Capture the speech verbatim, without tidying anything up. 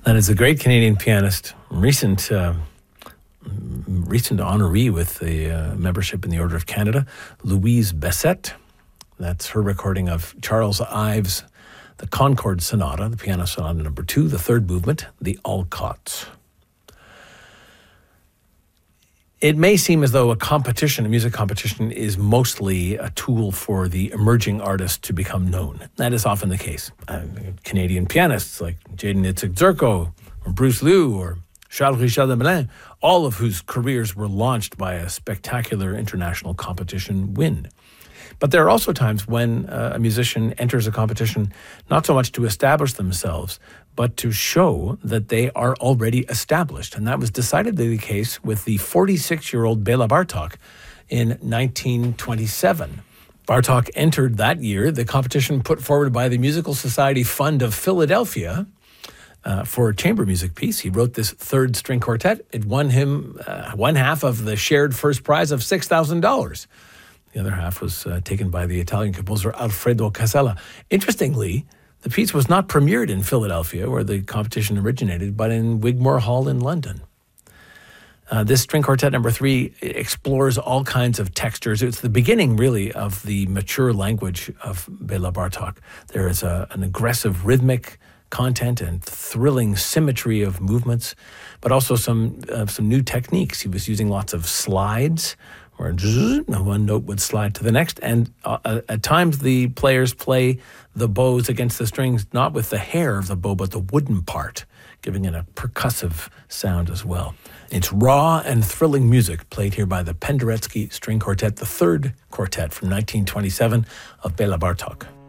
That is a great Canadian pianist, recent uh, recent honoree with the uh, membership in the Order of Canada, Louise Bessette. That's her recording of Charles Ives' the Concord Sonata, the Piano Sonata number two, the third movement, the Alcott. It may seem as though a competition, a music competition, is mostly a tool for the emerging artist to become known. That is often the case. Uh, Canadian pianists like Jaden Itzig-Dzurko or Bruce Liu or Charles Richard Demelin, all of whose careers were launched by a spectacular international competition win. But there are also times when uh, a musician enters a competition not so much to establish themselves, but to show that they are already established. And that was decidedly the case with the forty-six-year-old Bela Bartok in nineteen twenty-seven. Bartok entered that year the competition put forward by the Musical Society Fund of Philadelphia uh, for a chamber music piece. He wrote this third string quartet. It won him uh, one half of the shared first prize of six thousand dollars. The other half was uh, taken by the Italian composer Alfredo Casella. Interestingly, the piece was not premiered in Philadelphia, where the competition originated, but in Wigmore Hall in London. Uh, this string quartet number three explores all kinds of textures. It's the beginning, really, of the mature language of Bela Bartok. There is a, an aggressive rhythmic content and thrilling symmetry of movements, but also some uh, some new techniques. He was using lots of slides, where one note would slide to the next. And uh, at times the players play the bows against the strings, not with the hair of the bow, but the wooden part, giving it a percussive sound as well. It's raw and thrilling music played here by the Penderecki String Quartet, the third quartet from nineteen twenty-seven of Bela Bartok.